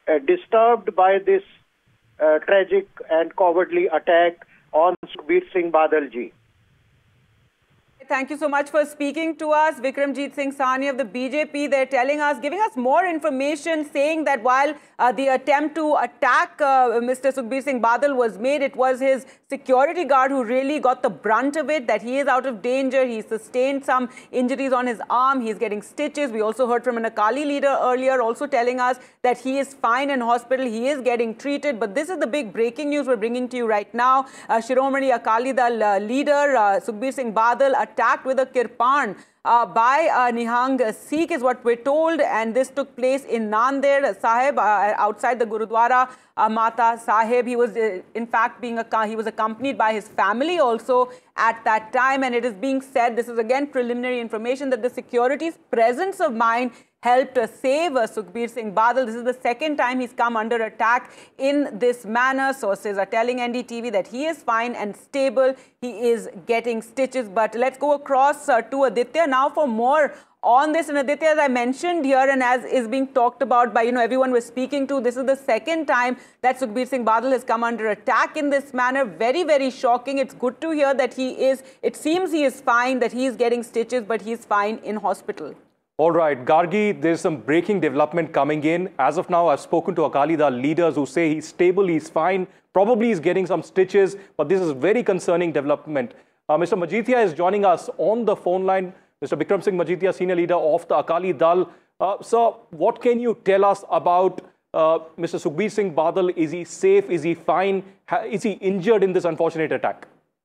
disturbed by this tragic and cowardly attack on Sukhbir Singh Badal ji. Thank you so much for speaking to us. Vikramjit Singh Sahni of the BJP, they're telling us, giving us more information, saying that while the attempt to attack Mr. Sukhbir Singh Badal was made, it was his security guard who really got the brunt of it, that he is out of danger. He sustained some injuries on his arm. He's getting stitches. We also heard from an Akali leader earlier also telling us that he is fine in hospital. He is getting treated. But this is the big breaking news we're bringing to you right now. Shiromani Akali Dal leader Sukhbir Singh Badal attacked with a kirpan by Nihang Sikh is what we're told, and this took place in Nanded Sahib outside the Gurudwara Mata Sahib. He was in fact he was accompanied by his family also at that time, and it is being said, this is again preliminary information, that the security's presence of mind helped save Sukhbir Singh Badal. This is the second time he's come under attack in this manner. Sources are telling NDTV that he is fine and stable. He is getting stitches. But let's go across to Aditya now for more on this. And Aditya, as I mentioned here and as is being talked about by everyone we're speaking to, this is the second time that Sukhbir Singh Badal has come under attack in this manner. Very, very shocking. It's good to hear that it seems he is fine, that he is getting stitches, but he's fine in hospital. All right, Gargi, there's some breaking development coming in. As of now, I've spoken to Akali Dal leaders who say he's stable, he's fine, probably he's getting some stitches, but this is very concerning development. Mr. Majithia is joining us on the phone line. Mr. Bikram Singh Majithia, senior leader of the Akali Dal. Sir, what can you tell us about Mr. Sukhbir Singh Badal? Is he safe? Is he fine? Is he injured in this unfortunate attack?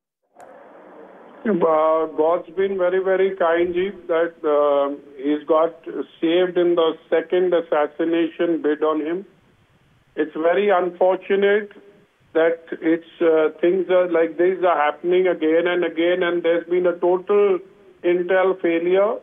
God's been very, very kind, Ji, that he's got saved in the second assassination bid on him. It's very unfortunate that things are like this are happening again and again, and there's been a total intel failure.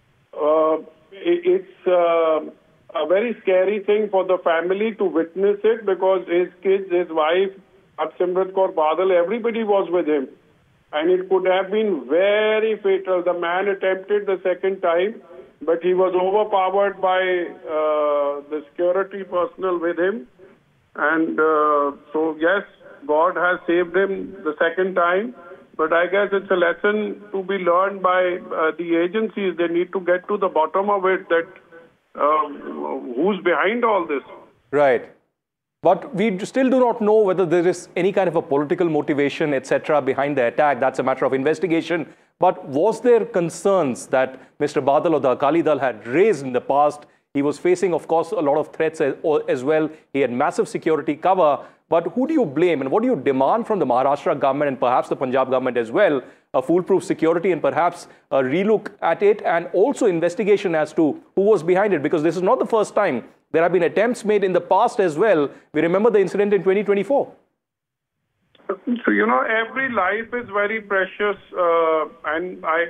It's a very scary thing for the family to witness it, because his kids, his wife, Harsimrat Kaur Badal, everybody was with him. And it could have been very fatal. The man attempted the second time, but he was overpowered by the security personnel with him. And so, yes, God has saved him the second time. But I guess it's a lesson to be learned by the agencies. They need to get to the bottom of it, that who's behind all this. Right. But we still do not know whether there is any kind of a political motivation, etc., behind the attack. That's a matter of investigation. But was there concerns that Mr. Badal or the Akali Dal had raised in the past? He was facing, of course, a lot of threats as well. He had massive security cover. But who do you blame and what do you demand from the Maharashtra government and perhaps the Punjab government as well? A foolproof security and perhaps a relook at it, and also investigation as to who was behind it, because this is not the first time. There have been attempts made in the past as well. We remember the incident in 2024. So, every life is very precious. And I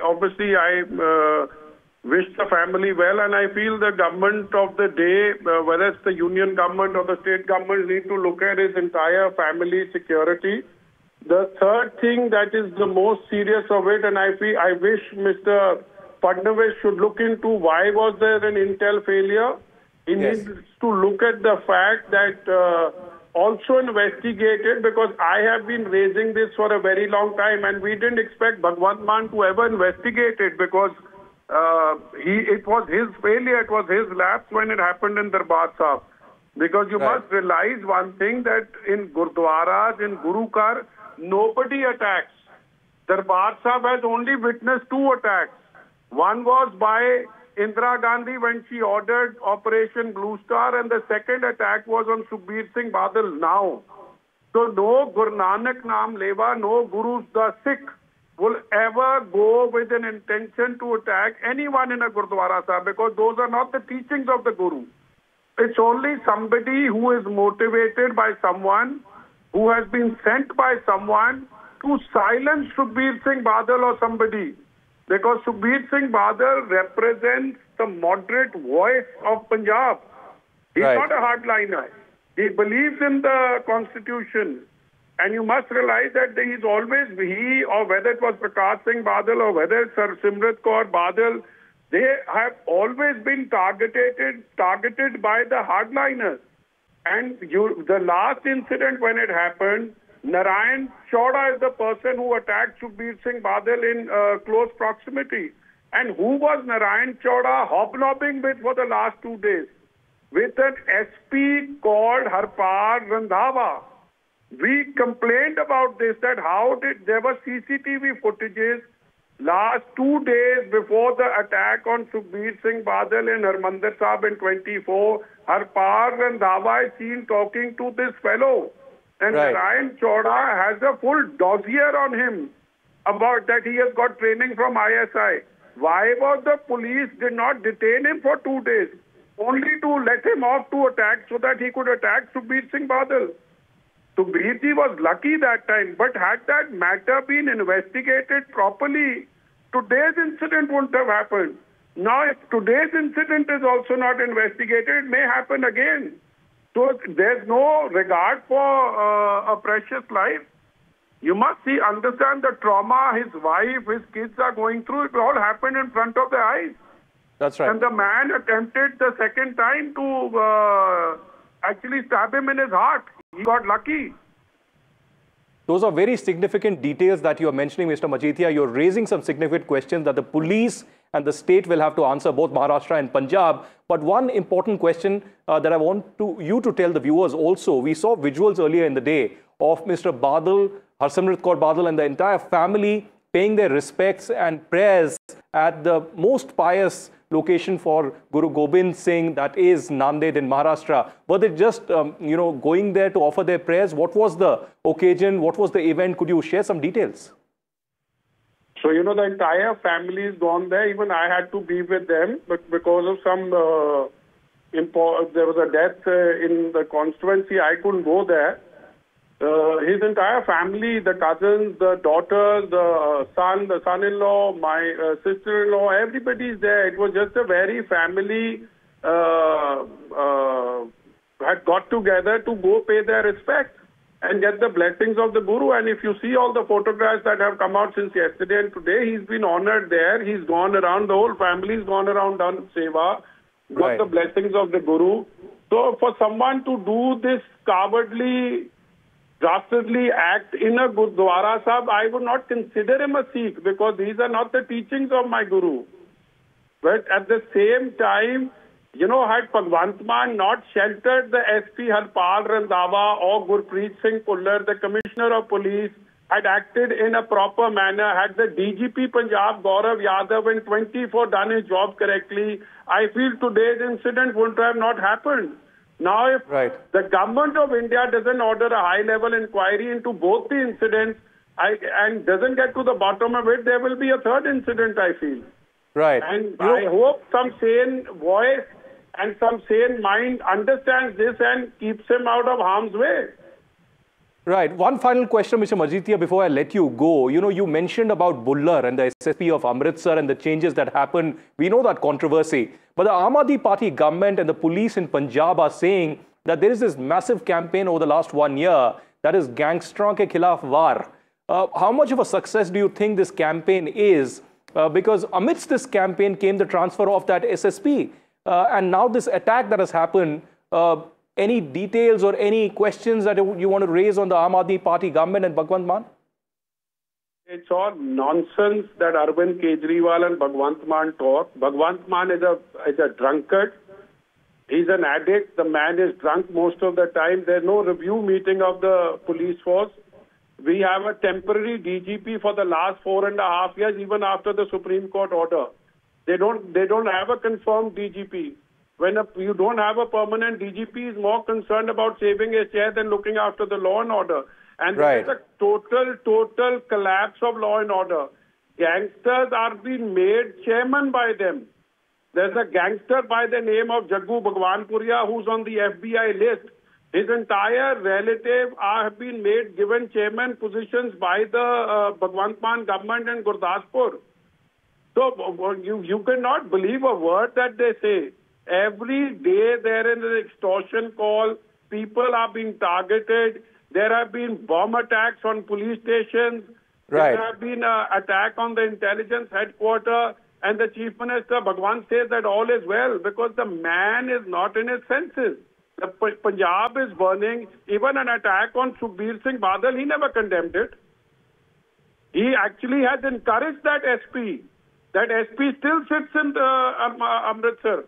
wish the family well. And I feel the government of the day, whether it's the union government or the state government, need to look at his entire family security. The third thing that is the most serious of it, and I wish Mr. Fadnavis should look into why was there an intel failure. He needs to look at the fact that also investigated, because I have been raising this for a very long time, and we didn't expect Bhagwant Mann to ever investigate it, because it was his failure, it was his lapse when it happened in Darbar Sahib. Because you must realize one thing, that in Gurdwaras, in Guru Ghar, nobody attacks. Darbar Sahib has only witnessed 2 attacks. One was by Indira Gandhi when she ordered Operation Blue Star, and the second attack was on Sukhbir Singh Badal now. So no Guru Nanak Naam Leva, no Guru the Sikh will ever go with an intention to attack anyone in a Gurdwara Sahib, because those are not the teachings of the Guru. It's only somebody who is motivated by someone, who has been sent by someone to silence Sukhbir Singh Badal or somebody. Because Sukhbir Singh Badal represents the moderate voice of Punjab. He's not a hardliner. He believes in the constitution. And you must realize that he's always, or whether it was Prakash Singh Badal or whether it's Simrat Kaur Badal, they have always been targeted by the hardliners. And the last incident when it happened, Narayan Chauda is the person who attacked Sukhbir Singh Badal in close proximity. And who was Narayan Chauda hobnobbing with for the last 2 days? With an SP called Harpal Randhawa. We complained about this, that there were CCTV footages last 2 days before the attack on Sukhbir Singh Badal in Harmandir Sahib in 24. Harpal Randhawa is seen talking to this fellow. And Narayan Chauda has a full dossier on him about that he has got training from ISI. Why was the police did not detain him for 2 days? Only to let him off to attack so that he could attack Sukhbir Singh Badal. Sukhbir ji was lucky that time, but had that matter been investigated properly, today's incident wouldn't have happened. Now, if today's incident is also not investigated, it may happen again. So there's no regard for a precious life. You must understand the trauma his wife, his kids are going through. It all happened in front of their eyes. That's right. And the man attempted the second time to actually stab him in his heart. He got lucky. Those are very significant details that you are mentioning, Mr. Majeethia. You're raising some significant questions that the police and the state will have to answer, both Maharashtra and Punjab. But one important question that I want you to tell the viewers also. We saw visuals earlier in the day of Mr. Badal, Harsimrat Kaur Badal and the entire family paying their respects and prayers at the most pious location for Guru Gobind Singh, that is Nanded in Maharashtra. Were they just, going there to offer their prayers? What was the occasion? What was the event? Could you share some details? So, the entire family is gone there. Even I had to be with them, but because of some, there was a death in the constituency, I couldn't go there. His entire family, the cousins, the daughters, the son-in-law, my sister-in-law, everybody is there. It was just a very family had got together to go pay their respects and get the blessings of the Guru. And if you see all the photographs that have come out since yesterday and today, he's been honored there. He's gone around, the whole family's gone around, done seva, got the blessings of the Guru. So for someone to do this cowardly, dastardly act in a Gurdwara Sahib, I would not consider him a Sikh because these are not the teachings of my Guru. But at the same time, had Bhagwant Mann not sheltered the SP Harpal Randhawa or Gurpreet Singh Pullar, the Commissioner of Police, had acted in a proper manner, had the DGP Punjab Gaurav Yadav in 24 done his job correctly, I feel today's incident wouldn't have not happened. Now, if the government of India doesn't order a high-level inquiry into both the incidents and doesn't get to the bottom of it, there will be a third incident, I feel. Right. And I hope some sane voice and some sane mind understands this and keeps him out of harm's way. Right. One final question, Mr. Majeethia, before I let you go. You mentioned about Bullar and the SSP of Amritsar and the changes that happened. We know that controversy. But the Aam Aadmi Party government and the police in Punjab are saying that there is this massive campaign over the last 1 year that is Gangsteron ke khilaf war. How much of a success do you think this campaign is? Because amidst this campaign came the transfer of that SSP. And now this attack that has happened, any details or any questions that you want to raise on the Aam Aadmi Party government and Bhagwant Mann? It's all nonsense that Arvind Kejriwal and Bhagwant Mann talk. Bhagwant Mann is a drunkard. He's an addict. The man is drunk most of the time. There's no review meeting of the police force. We have a temporary DGP for the last 4.5 years, even after the Supreme Court order. They don't have a confirmed DGP. When you don't have a permanent DGP, is more concerned about saving a chair than looking after the law and order. And there is a total collapse of law and order. Gangsters are being made chairman by them. There's a gangster by the name of Jaggu Bhagwanpuria who's on the FBI list. His entire relative have been given chairman positions by the Bhagwant Mann government in Gurdaspur. So you cannot believe a word that they say. Every day there is an extortion call. People are being targeted. There have been bomb attacks on police stations. There have been an attack on the intelligence headquarters. And the Chief Minister, Bhagwan, says that all is well because the man is not in his senses. The Punjab is burning. Even an attack on Sukhbir Singh Badal, he never condemned it. He actually has encouraged that SP. That SP still sits in Amritsar.